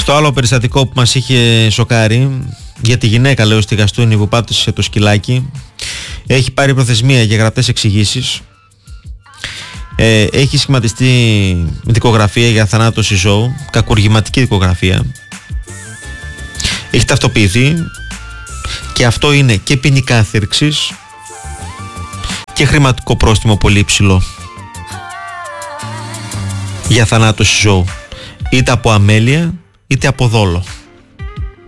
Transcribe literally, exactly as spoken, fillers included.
Στο άλλο περιστατικό που μας είχε σοκάρει, για τη γυναίκα, λέω, στη Γαστούνη που πάτησε το σκυλάκι, έχει πάρει προθεσμία για γραπτές εξηγήσεις. Ε, έχει σχηματιστεί δικογραφία για θανάτωση ζώου, κακουργηματική δικογραφία. Έχει ταυτοποιηθεί και αυτό είναι και ποινικά θύρξης και χρηματικό πρόστιμο πολύ υψηλό για θανάτωση ζώου, είτε από αμέλεια είτε από δόλο.